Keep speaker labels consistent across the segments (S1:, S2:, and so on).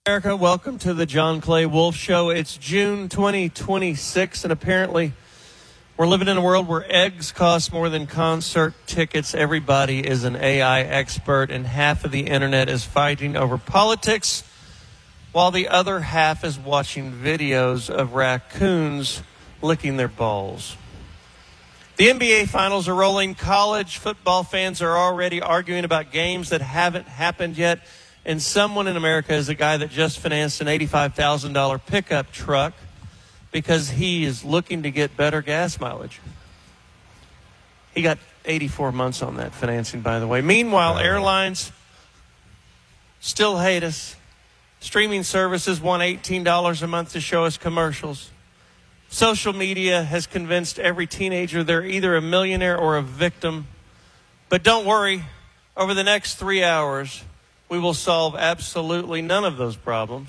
S1: America, welcome to the John Clay Wolf Show. It's June 2026, and apparently we're living in a world where eggs cost more than concert tickets. Everybody is an AI expert, and half of the internet is fighting over politics, while the other half is watching videos of raccoons licking their balls. The NBA Finals are rolling. College football fans are already arguing about games that haven't happened yet. And someone in America is a guy that just financed an $85,000 pickup truck because he is looking to get better gas mileage. He got 84 months on that financing, by the way. Meanwhile, airlines still hate us. Streaming services want $18 a month to show us commercials. Social media has convinced every teenager they're either a millionaire or a victim. But don't worry, over the next 3 hours, we will solve absolutely none of those problems.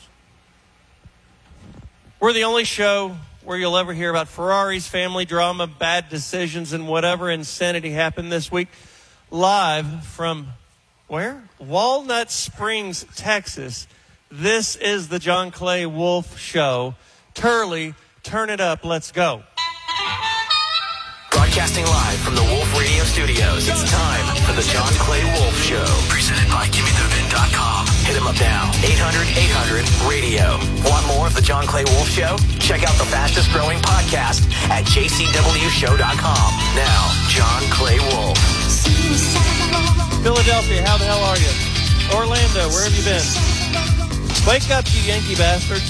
S1: We're the only show where you'll ever hear about Ferrari's family drama, bad decisions, and whatever insanity happened this week. Live from, where? Walnut Springs, Texas. This is the John Clay Wolf Show. Turley, turn it up. Let's go.
S2: Broadcasting live from the Wolf Radio Studios, it's time for the John Clay Wolf Show. Presented by GimmeTheVin.com. Hit him up now. 800-800-RADIO. Want more of the John Clay Wolf Show? Check out the fastest growing podcast at JCWShow.com. Now, John Clay Wolf.
S1: Philadelphia, how the hell are you? Orlando, where have you been? Wake up, you Yankee bastards.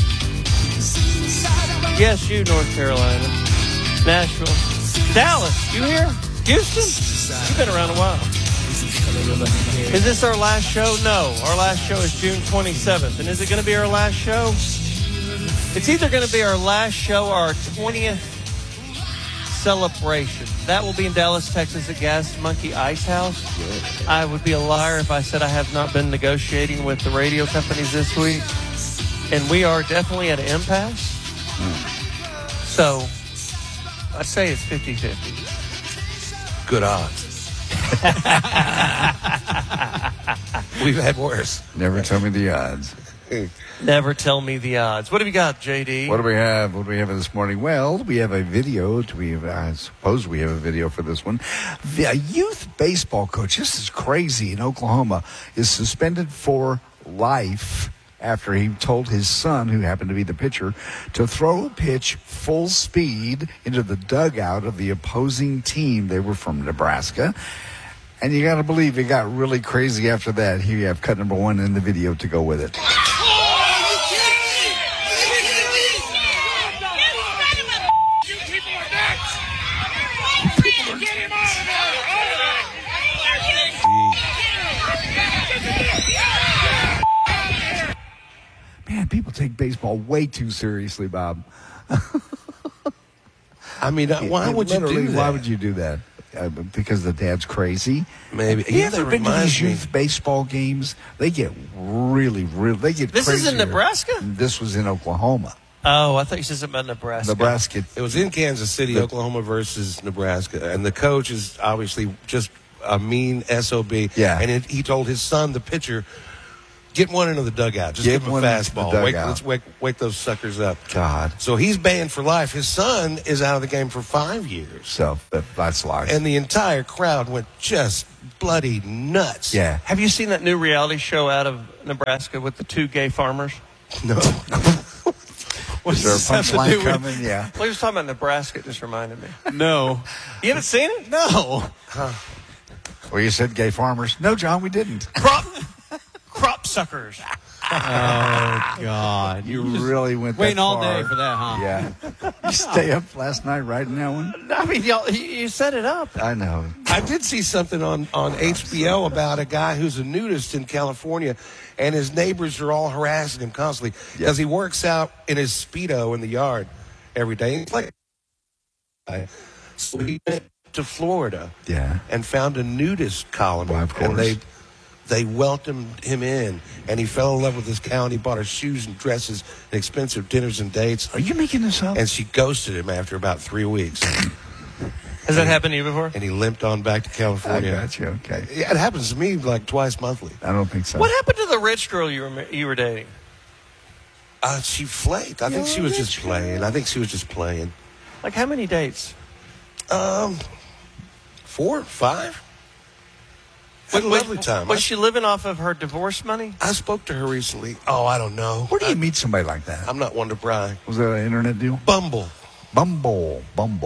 S1: Yes, you, North Carolina. Nashville. Dallas, you here? Houston? You've been around a while. Is this our last show? No. Our last show is June 27th. And is it going to be our last show? It's either going to be our last show or our 20th celebration. That will be in Dallas, Texas at Gas Monkey Ice House. I would be a liar if I said I have not been negotiating with the radio companies this week. And we are definitely at an impasse. So I say it's 50-50.
S3: Good odds. We've had worse.
S4: Never tell me the odds.
S1: Never tell me the odds. What have you got, JD?
S4: What do we have? What do we have this morning? Well, we have a video. I suppose we have a video for this one. A youth baseball coach, this is crazy, in Oklahoma, is suspended for life after he told his son, who happened to be the pitcher, to throw a pitch full speed into the dugout of the opposing team. They were from Nebraska. And you got to believe it got really crazy after that. Here you have cut number one in the video to go with it. Man, people take baseball way too seriously, Bob.
S3: I mean, why would you do that?
S4: Why would you do that? Because the dad's crazy?
S3: Maybe.
S4: You ever been to these youth baseball games? They get really, they get
S1: This
S4: crazier.
S1: is in Nebraska?
S4: This was in Oklahoma.
S1: Oh, I thought you said something about Nebraska.
S3: It was in Kansas City, Oklahoma versus Nebraska. And the coach is obviously just a mean SOB.
S4: Yeah.
S3: And he told his son, the pitcher, get one into the dugout. Just give him a fastball. Let's wake those suckers up.
S4: God.
S3: So he's banned for life. His son is out of the game for 5 years.
S4: So that's lies.
S3: And the entire crowd went just bloody nuts.
S4: Yeah.
S1: Have you seen that new reality show out of Nebraska with the two gay farmers?
S3: No.
S4: Was there a punchline coming? Yeah.
S1: Well, he was talking about Nebraska. It just reminded me.
S5: No.
S1: You haven't seen it?
S5: No.
S4: Well, you said gay farmers. No, John, we didn't.
S1: Crop suckers.
S5: Oh, God.
S4: You really went that
S5: waiting all
S4: far.
S5: day for that, huh?
S4: Yeah. You stay up last night writing that one?
S1: I mean, y'all, you set it up.
S4: I know.
S3: I did see something on HBO about a guy who's a nudist in California, and his neighbors are all harassing him constantly because he works out in his Speedo in the yard every day. He's like, so he went to Florida and found a nudist colony.
S4: Well, of course.
S3: And they welcomed him in, and he fell in love with this gal, and he bought her shoes and dresses and expensive dinners and dates.
S4: Are you making this up?
S3: And she ghosted him after about 3 weeks.
S1: Has that happened to you before?
S3: And he limped on back to California.
S4: I got you. Okay.
S3: Yeah, it happens to me like twice monthly.
S4: I don't think so.
S1: What happened to the rich girl you were dating?
S3: She flaked. I think she was just playing.
S1: Like how many dates?
S3: 4, 5. What a lovely time.
S1: Was she living off of her divorce money?
S3: I spoke to her recently. Oh, I don't know.
S4: Where do you meet somebody like that?
S3: I'm not one to brag.
S4: Was that an internet deal?
S3: Bumble.
S4: Bumble.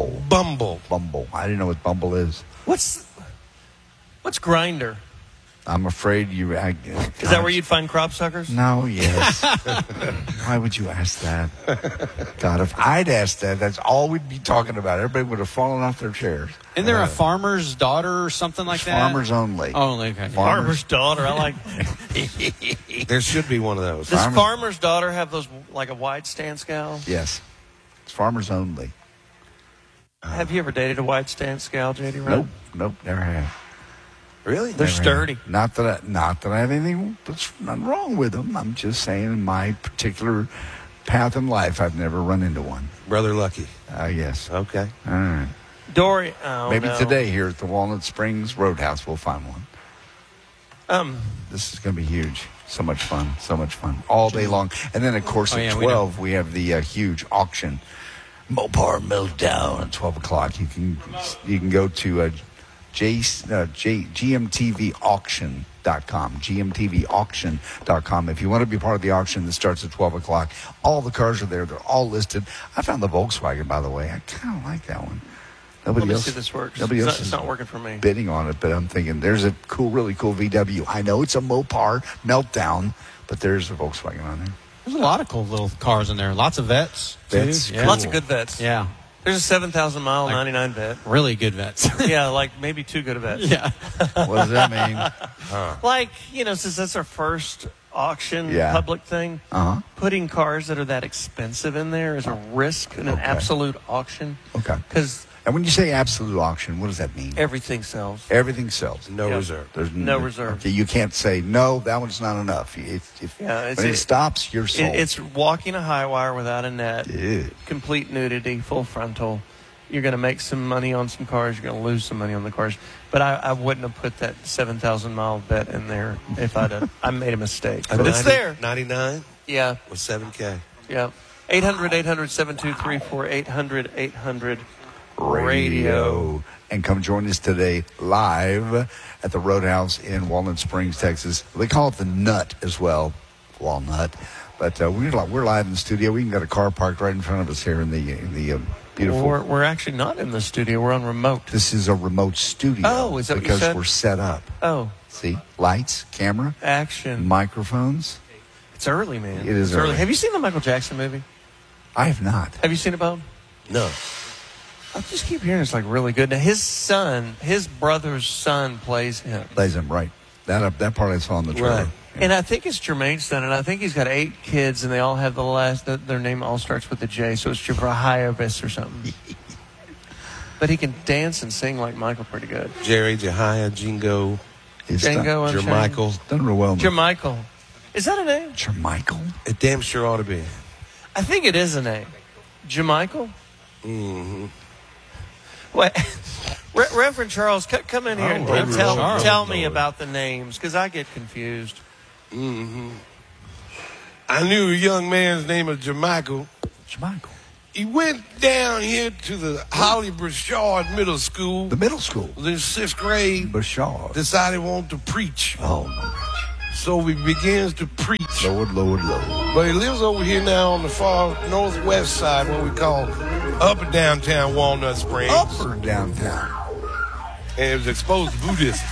S4: I didn't know what Bumble is.
S1: What's Grindr?
S4: I'm afraid you...
S1: Is that where you'd find crop suckers?
S4: No, yes. Why would you ask that? God, if I'd asked that, that's all we'd be talking about. Everybody would have fallen off their chairs.
S5: Isn't there a farmer's daughter or something like that?
S4: Farmers only.
S5: Only, okay.
S1: Farmer's daughter. I like.
S3: There should be one of those.
S1: Does farmer's daughter have those like a wide stance gal?
S4: Yes. It's farmers only.
S1: Have you ever dated a wide stance gal, JD?
S4: Nope, never have.
S3: Really?
S1: They're sturdy.
S4: Not that I have anything that's not wrong with them. I'm just saying in my particular path in life, I've never run into one.
S3: Brother Lucky.
S4: Yes.
S3: Okay.
S4: All right.
S1: Dory.
S4: Maybe today here at the Walnut Springs Roadhouse we'll find one. This is going to be huge. So much fun. All day long. And then, of course, at 12, we have the huge auction. Mopar Meltdown at 12 o'clock. You can go to GMTVauction.com. GMTVauction.com. If you want to be part of the auction that starts at 12 o'clock, all the cars are there. They're all listed. I found the Volkswagen, by the way. I kind of like that one.
S1: Let me see if this works.
S4: Nobody else
S1: It's not working for me.
S4: Bidding on it, but I'm thinking there's a really cool VW. I know it's a Mopar Meltdown, but there's a Volkswagen on there.
S5: There's a lot of cool little cars in there. Lots of vets.
S4: Vets,
S5: too.
S4: cool.
S1: Lots of good vets.
S5: Yeah.
S1: There's a 7,000 mile 99 vet.
S5: Really good vets.
S1: Yeah, like maybe 2 good vets.
S5: Yeah.
S4: What does that mean?
S1: Like, since that's our first auction public thing, putting cars that are that expensive in there is a risk in an absolute auction.
S4: Okay.
S1: Because
S4: And when you say absolute auction, what does that mean?
S1: everything sells.
S4: Everything sells.
S3: No reserve.
S4: There's
S1: No reserve.
S4: Okay, you can't say, no, that one's not enough. When it stops, you're sold.
S1: It's walking a high wire without a net,
S4: Yeah.
S1: complete nudity, full frontal. You're going to make some money on some cars. You're going to lose some money on the cars. But I wouldn't have put that 7,000 mile bet in there if I made a mistake. But it's there.
S3: 99
S1: Yeah.
S3: with 7K.
S1: Yeah. 800-800-7234, 800-800 Radio.
S4: And come join us today live at the Roadhouse in Walnut Springs, Texas. They call it the Nut as well, Walnut. But we're live in the studio. We even got a car parked right in front of us here in the beautiful.
S1: We're actually not in the studio. We're on remote.
S4: This is a remote studio.
S1: Oh, is that what you
S4: because
S1: said?
S4: we're set up.
S1: Oh,
S4: See, lights, camera,
S1: action.
S4: microphones.
S1: It's early, man.
S4: It is
S1: It's
S4: early.
S1: Have you seen the Michael Jackson movie?
S4: I have not.
S1: Have you seen it, Bob?
S3: No.
S1: I just keep hearing it's like really good. Now his brother's son plays him.
S4: Plays them right. That part I saw in the trailer.
S3: Right.
S1: And I think it's Jermaine's son, and I think he's got 8 kids, and they all have their name all starts with a J, so it's Jebrahiavis or something. But he can dance and sing like Michael pretty good.
S3: Jerry, Jehiah, Jingo,
S4: It's
S1: Django
S4: done,
S1: Unchained.
S3: Jermichael.
S4: done real well.
S1: Jermichael. Is that a name?
S4: Jermichael?
S3: It damn sure ought to be.
S1: I think it is a name. Jermichael?
S3: Mm-hmm.
S1: What? Reverend Charles, come in here and tell me about the names, because I get confused.
S3: Mm-hmm. I knew a young man's name was Jermichael.
S4: Jermichael.
S3: He went down here to the Holly Brashard Middle School.
S4: The middle school.
S3: Was in 6th grade.
S4: Bashar.
S3: Decided he wanted to preach.
S4: Oh, no.
S3: So he begins to preach.
S4: Lord.
S3: But he lives over here now on the far northwest side, what we call upper downtown Walnut Springs.
S4: Upper downtown.
S3: And it was exposed to Buddhism.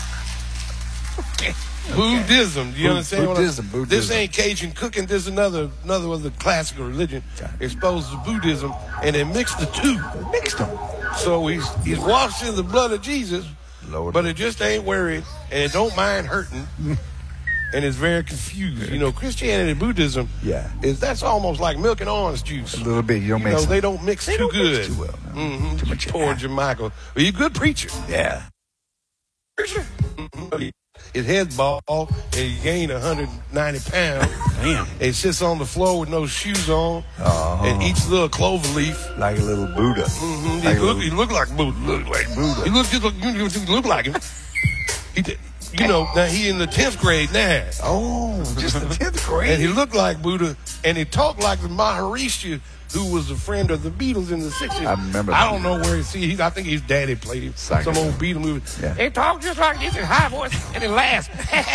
S3: Buddhism, do you understand
S4: Buddhism.
S3: This ain't Cajun cooking, this is another of the classical religion exposed to Buddhism, and they mixed the two.
S4: Mixed them.
S3: So he's washed in the blood of Jesus,
S4: Lord.
S3: but it just ain't worried, and it don't mind hurting, and it's very confused. Christianity and Buddhism, that's almost like milk and orange juice.
S4: A little bit. You don't mix
S3: They
S4: them.
S3: don't mix too
S4: don't
S3: good.
S4: mix too well. No.
S3: Mm-hmm.
S4: Too much.
S3: Poor Jermichael. Well, you're a good preacher.
S4: Yeah.
S3: Preacher. His head's bald, and he gained 190 pounds.
S5: Damn.
S3: And he sits on the floor with no shoes on, and eats a little clover leaf.
S4: Like a little Buddha.
S3: Mm-hmm.
S4: Like
S3: He look like Buddha. He look like him. Now he in the 10th grade now.
S4: Oh, just the 10th
S3: And he looked like Buddha, and he talked like the Maharishi, who was a friend of the Beatles in the 60s.
S4: I remember
S3: I
S4: that.
S3: don't know where he's. I think his daddy played him.
S4: Psycho.
S3: Some old Beatle movie.
S4: Yeah.
S3: He talked just like this in high voice, and he laughs.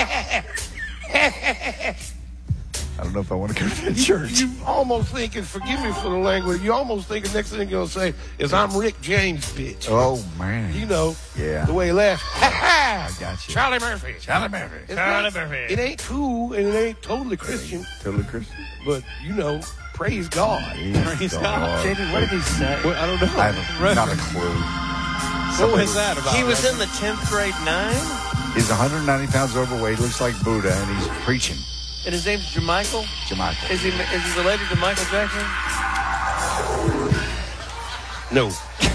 S4: I don't know if I want to go to that church.
S3: You almost thinking, forgive me for the language, you almost think the next thing you're going to say is, I'm Rick James, bitch.
S4: Oh, man.
S3: You know,
S4: Yeah.
S3: the way he laughs.
S4: I got you.
S3: Charlie Murphy.
S4: Charlie Murphy.
S3: It's not- It ain't cool, and it ain't totally Christian,
S4: Totally Christian.
S3: but, you know, praise God.
S5: Praise God.
S1: David, what did he say?
S5: Well, I don't know.
S4: I have not a clue.
S5: What was that about?
S1: He was in the 10th grade 9,
S4: He's 190 pounds overweight, looks like Buddha, and he's preaching.
S1: and his name's Jamichael.
S4: Jamaica.
S1: Is he related to Michael Jackson?
S3: No.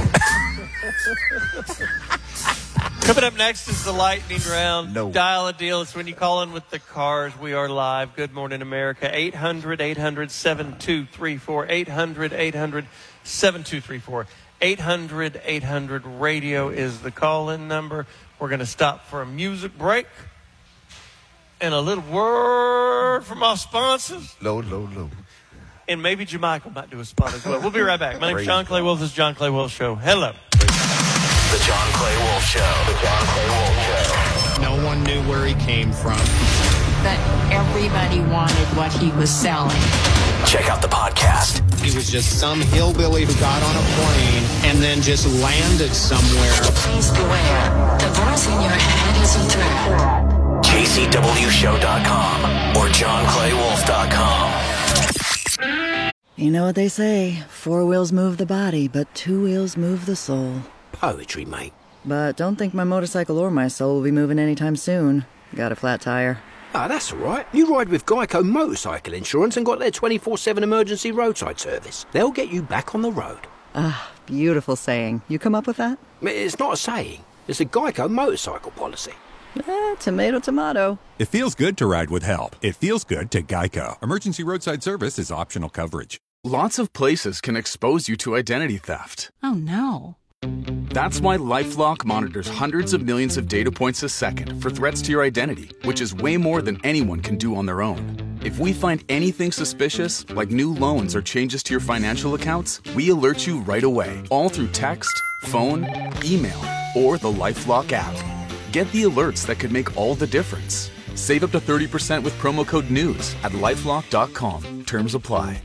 S1: Coming up next is the lightning round.
S4: No.
S1: Dial a deal. It's when you call in with the cars. We are live. Good morning, America. 800-800-7234. 800-800-7234. 800-800-radio is the call-in number. We're going to stop for a music break. And a little word from our sponsors.
S4: Low.
S1: And maybe Jamaica might do a spot as well. We'll be right back. My name's John Clay Wolf. This is John Clay Wolf Show. Hello.
S2: The John Clay Wolf Show. The John Clay Wolf Show.
S5: No one knew where he came from.
S6: But everybody wanted what he was selling.
S2: Check out the podcast.
S5: He was just some hillbilly who got on a plane and then just landed somewhere.
S6: Please beware. The voice in your head is a threat.
S2: KCWShow.com or JohnClayWolf.com.
S7: You know what they say, 4 wheels move the body, but 2 wheels move the soul.
S8: Poetry, mate.
S7: But don't think my motorcycle or my soul will be moving anytime soon. Got a flat tire.
S8: Ah, that's all right. You ride with Geico Motorcycle Insurance and got their 24/7 emergency roadside service. They'll get you back on the road.
S7: Ah, beautiful saying. You come up with that?
S8: It's not a saying. It's a Geico motorcycle policy.
S7: Tomato, tomato.
S9: It feels good to ride with help. It feels good to Geico. Emergency roadside service is optional coverage.
S10: Lots of places can expose you to identity theft.
S6: Oh, no.
S10: That's why LifeLock monitors hundreds of millions of data points a second for threats to your identity, which is way more than anyone can do on their own. If we find anything suspicious, like new loans or changes to your financial accounts, we alert you right away, all through text, phone, email, or the LifeLock app. Get the alerts that could make all the difference. Save up to 30% with promo code NEWS at LifeLock.com. Terms apply.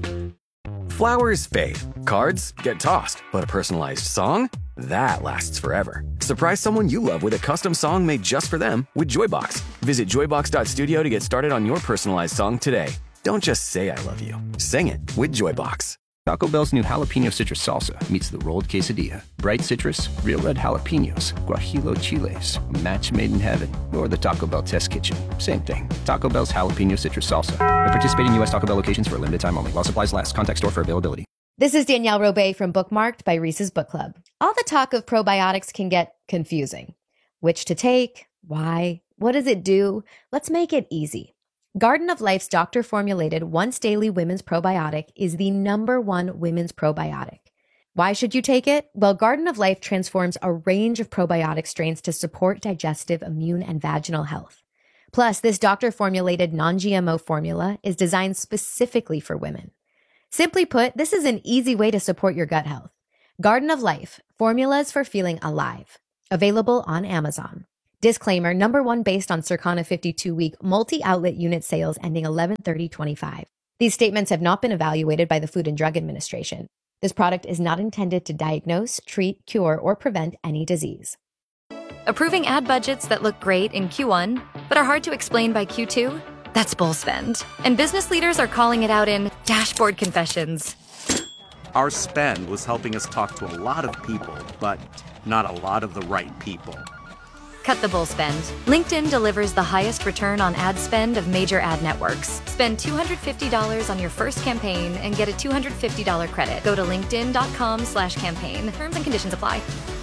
S11: Flowers fade, cards get tossed, but a personalized song? That lasts forever. Surprise someone you love with a custom song made just for them with Joybox. Visit joybox.studio to get started on your personalized song today. Don't just say I love you. Sing it with Joybox.
S12: Taco Bell's new jalapeno citrus salsa meets the rolled quesadilla. Bright citrus, real red jalapenos, guajillo chiles, a match made in heaven, or the Taco Bell test kitchen. Same thing. Taco Bell's jalapeno citrus salsa. At participating U.S. Taco Bell locations for a limited time only. While supplies last. Contact store for availability.
S13: This is Danielle Robay from Bookmarked by Reese's Book Club. All the talk of probiotics can get confusing. Which to take? Why? What does it do? Let's make it easy. Garden of Life's doctor-formulated once-daily women's probiotic is the #1 women's probiotic. Why should you take it? Well, Garden of Life transforms a range of probiotic strains to support digestive, immune, and vaginal health. Plus, this doctor-formulated non-GMO formula is designed specifically for women. Simply put, this is an easy way to support your gut health. Garden of Life, formulas for feeling alive. Available on Amazon. Disclaimer, #1 based on Circana 52-week multi-outlet unit sales ending 11/30/25. These statements have not been evaluated by the Food and Drug Administration. This product is not intended to diagnose, treat, cure, or prevent any disease.
S14: Approving ad budgets that look great in Q1, but are hard to explain by Q2? That's bull spend. And business leaders are calling it out in dashboard confessions.
S15: Our spend was helping us talk to a lot of people, but not a lot of the right people.
S14: Cut the bull spend. LinkedIn delivers the highest return on ad spend of major ad networks. Spend $250 on your first campaign and get a $250 credit. Go to linkedin.com/campaign. Terms and conditions apply.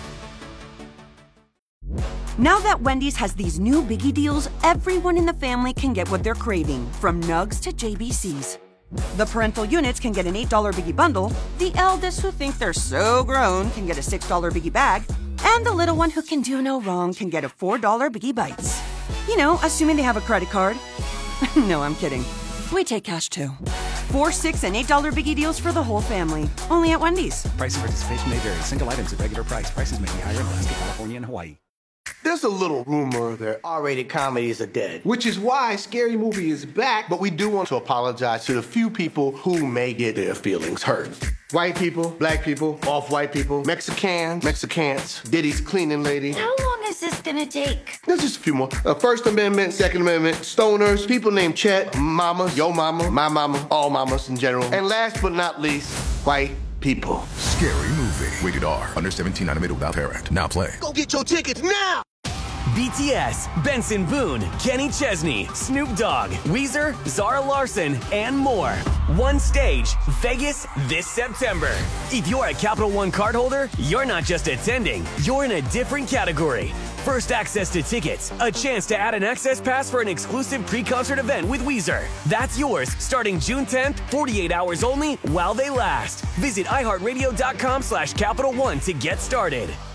S16: Now that Wendy's has these new biggie deals, everyone in the family can get what they're craving, from nugs to JBCs. The parental units can get an $8 biggie bundle, the eldest who think they're so grown can get a $6 biggie bag, and the little one who can do no wrong can get a $4 biggie bites. You know, assuming they have a credit card. No, I'm kidding. We take cash too. $4, $6, and $8 biggie deals for the whole family. Only at Wendy's.
S17: Price and participation may vary. Single items at regular price. Prices may be higher in Alaska, California, and Hawaii.
S18: There's a little rumor that R-rated comedies are dead, which is why Scary Movie is back, but we do want to apologize to the few people who may get their feelings hurt. White people, black people, off-white people, Mexicans, Diddy's cleaning lady.
S19: How long is this gonna take?
S18: There's just a few more. First Amendment, Second Amendment, stoners, people named Chet, mamas, yo mama, my mama, all mamas in general. And last but not least, white people.
S20: Scary Movie. Rated R. Under 17, animated without parent. Now play.
S18: Go get your tickets now!
S21: BTS, Benson Boone, Kenny Chesney, Snoop Dogg, Weezer, Zara Larson, and more. One stage, Vegas, this September. If you're a Capital One cardholder, you're not just attending, you're in a different category. First access to tickets, a chance to add an access pass for an exclusive pre-concert event with Weezer. That's yours starting June 10th, 48 hours only while they last. Visit iHeartRadio.com/Capital One to get started.